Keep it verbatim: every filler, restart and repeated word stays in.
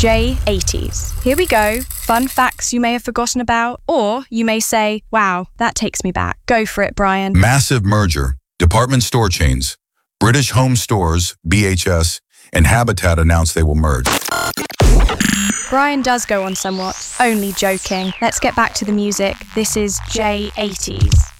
J eighties. Here we go. Fun facts you may have forgotten about, or you may say, wow, that takes me back. Go for it, Brian. Massive merger. Department store chains. British Home Stores, B H S, and Habitat announced they will merge. Brian does go on somewhat. Only joking. Let's get back to the music. This is J eighties.